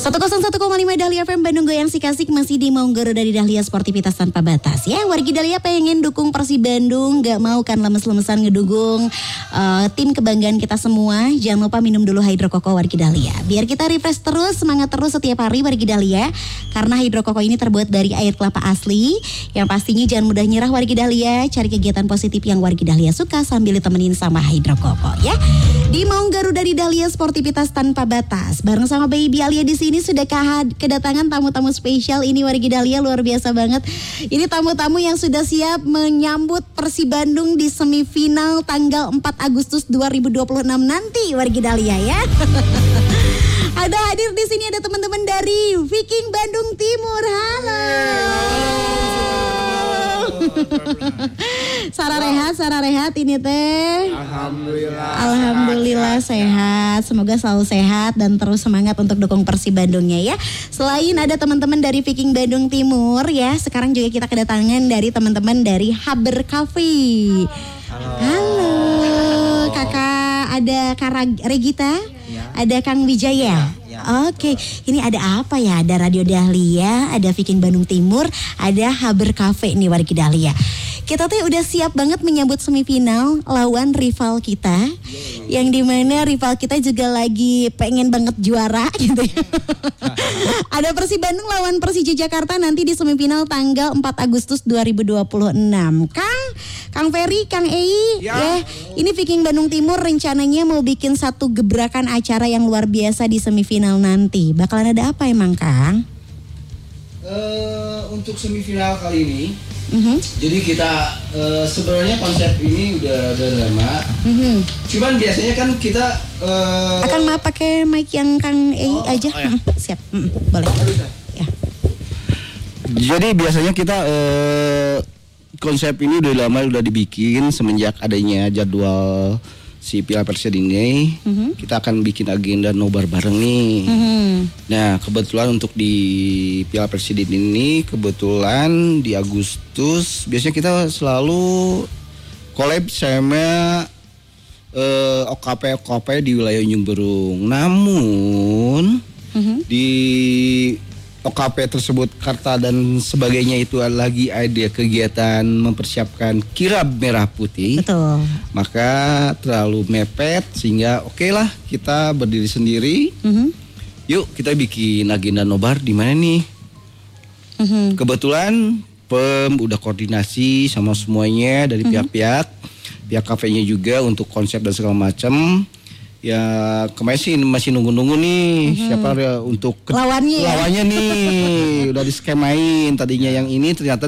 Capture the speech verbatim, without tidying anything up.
seratus satu koma lima Dahlia F M Bandung Goyang Sikasik masih di Maunggoro dari Dahlia Sportivitas tanpa batas ya. Wargi Dahlia pengen dukung Persib Bandung, gak mau kan lemes-lemesan ngedukung uh, tim kebanggaan kita semua. Jangan lupa minum dulu Hydro Koko Wargi Dahlia. Biar kita refresh terus, semangat terus setiap hari Wargi Dahlia. Karena Hydro Koko ini terbuat dari air kelapa asli. Yang pastinya jangan mudah nyerah Wargi Dahlia. Cari kegiatan positif yang Wargi Dahlia suka sambil ditemenin sama Hydro Koko ya. Di Maunggoro dari Dahlia Sportivitas tanpa batas. Bareng sama Baby Alia di sini sudah kedatangan tamu-tamu spesial ini Wargi Dahlia, luar biasa banget. Ini tamu-tamu yang sudah siap menyambut Persib Bandung di semifinal tanggal empat Agustus dua ribu dua puluh enam nanti Wargi Dahlia ya. Ada hadir di sini ada teman-teman dari Viking Bandung Timur. Halo. Sarah Rehat, Sarah Rehat ini teh. Alhamdulillah. Alhamdulillah sehat, sehat. Semoga selalu sehat dan terus semangat untuk dukung Persib Bandungnya ya. Selain ada teman-teman dari Viking Bandung Timur ya, sekarang juga kita kedatangan dari teman-teman dari Haber Cafe. Halo. Halo. Kakak ada Kak Regita, ya. Ada Kang Wijaya. Ya. Oke, ini ada apa ya? Ada Radio Dahlia, ada Viking Bandung Timur, ada Haber Cafe nih Wargi Dahlia. Kita tuh udah siap banget menyambut semifinal lawan rival kita, yeah. Yang dimana rival kita juga lagi pengen banget juara gitu ya. Ada Persib Bandung lawan Persija Jakarta nanti di semifinal tanggal empat Agustus dua ribu dua puluh enam. Kang, Kang Ferry, Kang Ei, ya. Yeah. Ini Viking Bandung Timur rencananya mau bikin satu gebrakan acara yang luar biasa di semifinal nanti. Bakalan ada apa emang Kang? Uh, untuk semifinal kali ini, mm-hmm. jadi kita uh, sebenarnya konsep ini udah udah lama. Mm-hmm. Cuman biasanya kan kita uh, akan mau pakai mic yang Kang Ei oh, aja. Oh, ya. hmm, siap, hmm, boleh. Ya. Jadi biasanya kita uh, konsep ini udah lama udah dibikin semenjak adanya jadwal si Piala Presiden ini, mm-hmm. kita akan bikin agenda nobar bareng nih. Mm-hmm. Nah kebetulan untuk di Piala Presiden ini kebetulan di Agustus biasanya kita selalu collab sama uh, O K P O K P di wilayah Ujung Berung. Namun mm-hmm. di O K P tersebut Karta dan sebagainya itu lagi ada kegiatan mempersiapkan kirab merah putih. Betul. Maka terlalu mepet sehingga oke okay lah kita berdiri sendiri. Mm-hmm. Yuk kita bikin agenda nobar di mana nih? Mm-hmm. Kebetulan P E M udah koordinasi sama semuanya dari mm-hmm. pihak-pihak, pihak kafenya juga untuk konsep dan segala macam. Ya kemarin sih masih nunggu-nunggu nih mm-hmm. siapa ya untuk lawannya, lawannya ya? nih udah diskemain tadinya yang ini ternyata